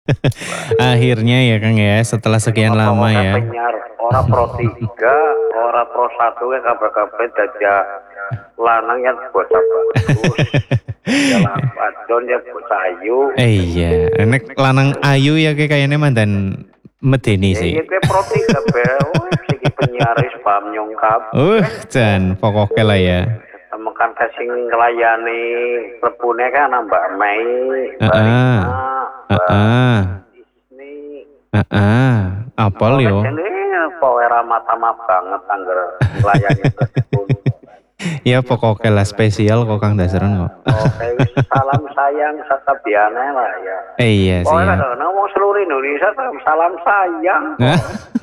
Akhirnya ya Kang ya, setelah sekian lama Ngomong-ngomong ya. penyar, ora Pro 3, ora Pro 1 ya kabeh-kabeh dadak lanang yang bocah bagus. Ya lah, wadon ya bocah ayu. Iya, nek lanang ayu ya kayak kayaknya mantan medeni Ya sih. iya kayak Pro 3 be, segi penyiar spam nyongkap. Jan pokoknya lah ya. Temukan kasing ngelayani klepune kan Mbak Mei, Mbak Heeh. Rina, Heeh. Mbak Disney. Heeh. Apal yo. Ini power mata-mata banget tanggal ngelayani klepune. Ya pokoknya lah spesial kok Kang Dasaran kok. Oke, salam sayang satabiane lah ya. Iya sih ya. Pokoknya ngomong seluruh Indonesia salam sayang. Hah?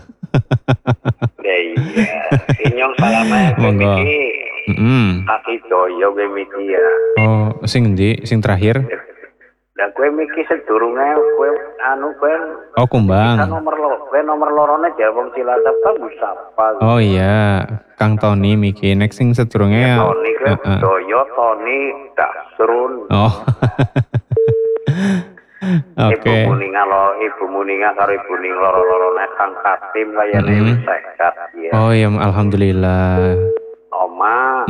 Ya iya, inyong salamnya Monggo. Miki. Kaki doyo gue Miki ya. Oh, sing ndi? Sing terakhir? Lah gue Miki sedurunge gue gue Oh, Kumbang. nomor lorone Jawong Cilacap kan Busapa. Oh iya, Kang Tony Miki next sing sedurunge ya. Tony gue doyo Tony Dasrun. Oh. Oke. Ibu Muninga karo Ibu Ning loro-lorone Kang Katim kayane wis sehat ya. Oh iya, alhamdulillah. Oma.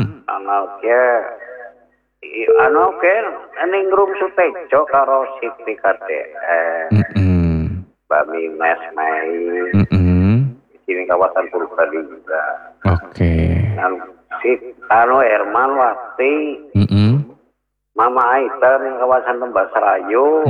Oke, ning room Sutejo karo Siti KDN. Mbak Mines Mei. Di sini kawasan Purbalingga juga. Oke. Herman Wati. Mama Aita ning kawasan Tembak Serayu.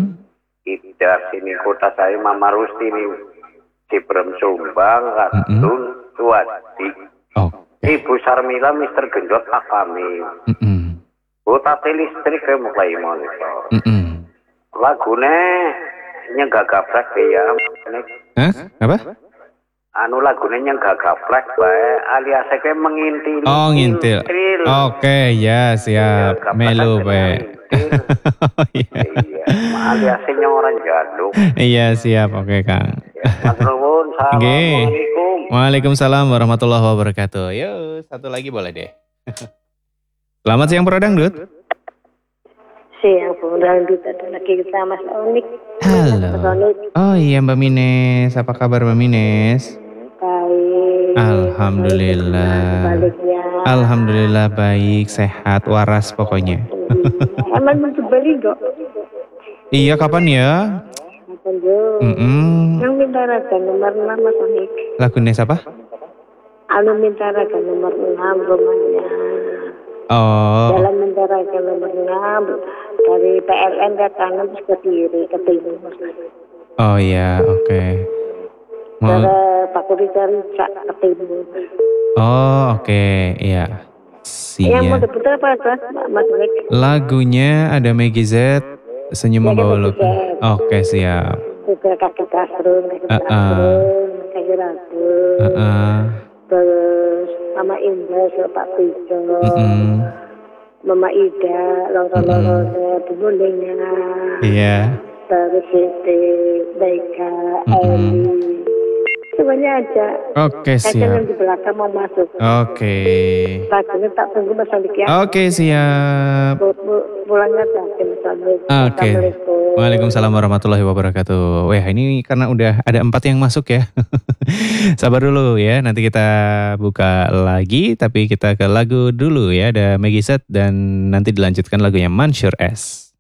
Ida sini kota saya Mama Rusti nih Cibrem Sumbang Katun Suwadi. Ibu Sarmila Mister Gendot Pak Kami. Bu Tati Listrik ke mulai monitor. Lagune nyenggak gaplek ya. Hah? Apa? Lagune nyenggak gaplek bae alias ke mengintil. Oh ngintil. Oke ya siap. Melu bae. Iya. Aliasnya orang jaduk. Iya siap. Oke Kang. Mas Nuwun, assalamualaikum. Waalaikumsalam warahmatullahi wabarakatuh. Yuk satu lagi boleh deh. Selamat siang Pro Dangdut. Siang Pro Dangdut, ada lagi kita Mas Onik. Halo. Oh iya Mbak Mines, apa kabar Mbak Mines? Baik. Alhamdulillah. Sebaliknya. Alhamdulillah baik, sehat, waras pokoknya. Emang mau beli kok? Iya kapan ya? Kapan yo? Yang minta raga nomor 6 Mas Onik. Lagunya siapa? Minta raga nomor 6 rumahnya. Oh. Jalan minta raga nomor 6 dari PLN ke kanan terus ke kiri ke timur. Oh iya, oke. Dari Fakultas Rica ke timur. Oh oke, iya. Yang mau diputar apa Mas Onik? Lagunya ada Maggie Z, Senyum Membawa Luka. Oke siap. Juga kaki kasrun, kaki rambut. Terus Mama Indah, Pak Pijo, Mama Ida, loro-loro, Bumulingnya. Iya. Terus Siti, Baika, Eli. Semuanya aja. Oke siap. Yang di belakang mau masuk. Oke. Lagunya tak tunggu Mas Alik ya. Oke siap. Pulangnya tak Mas. Oke. Waalaikumsalam warahmatullahi wabarakatuh. Wah ini karena udah ada 4 yang masuk ya. Sabar dulu ya. Nanti kita buka lagi. Tapi kita ke lagu dulu ya. Ada Maggie Z dan nanti dilanjutkan lagunya Mansyur S.